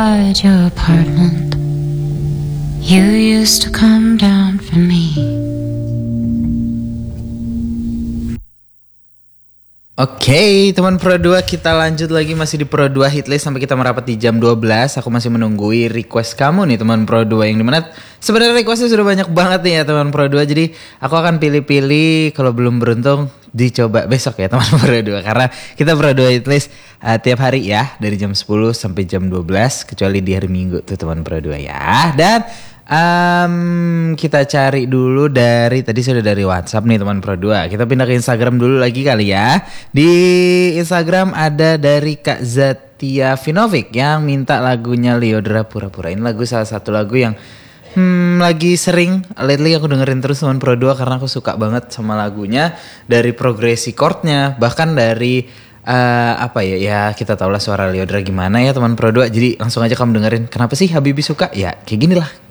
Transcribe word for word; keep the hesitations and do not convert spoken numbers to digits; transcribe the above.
At your apartment, you used to come down for me. Oke, okay, teman Pro dua, kita lanjut lagi masih di Pro dua Hitlist sampai kita merapat di jam dua belas. Aku masih menunggui request kamu nih teman Pro dua, yang dimana sebenarnya requestnya sudah banyak banget nih ya teman Pro dua. Jadi aku akan pilih-pilih, kalau belum beruntung dicoba besok ya teman Pro dua. Karena kita Pro dua Hitlist uh, tiap hari ya, dari jam sepuluh sampai jam dua belas, kecuali di hari Minggu tuh teman Pro dua ya. Dan Um, kita cari dulu dari, tadi sudah dari WhatsApp nih teman Pro dua. Kita pindah ke Instagram dulu lagi kali ya. Di Instagram ada dari Kak Zatia Vinovic yang minta lagunya Lyodra Pura-Pura. Ini lagu salah satu lagu yang hmm, lagi sering lately aku dengerin terus teman Pro dua, karena aku suka banget sama lagunya. Dari progresi chordnya, bahkan dari Uh, apa ya, ya kita tahulah suara Lyodra gimana ya teman Pro dua. Jadi langsung aja kamu dengerin. Kenapa sih Habibie suka? Ya kayak gini lah.